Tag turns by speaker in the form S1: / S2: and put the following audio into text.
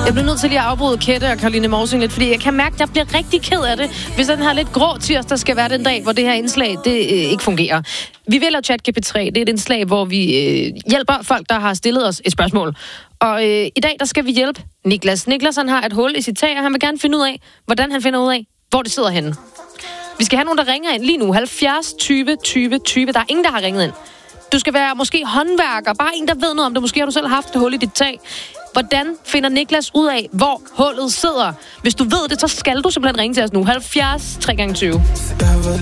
S1: Jeg bliver nødt til lige at afbryde Kette og Caroline Morsing lidt, fordi jeg kan mærke, at jeg bliver rigtig ked af det, hvis den her lidt grå tirsdag skal være den dag, hvor det her indslag det ikke fungerer. Vi vil lave ChatGPT. Det er et indslag, hvor vi hjælper folk, der har stillet os et spørgsmål. Og i dag, der skal vi hjælpe Niklas. Niklas, han har et hul i sit tag, og han vil gerne finde ud af, hvordan han finder ud af, hvor det sidder henne. Vi skal have nogen, der ringer ind lige nu. 70 20 20 20. Der er ingen, der har ringet ind. Du skal være måske håndværker, bare en, der ved noget om det. Måske har du selv haft et hul i dit tag. Hvordan finder Niklas ud af, hvor hullet sidder? Hvis du ved det, så skal du simpelthen ringe til os nu. 70 3x20.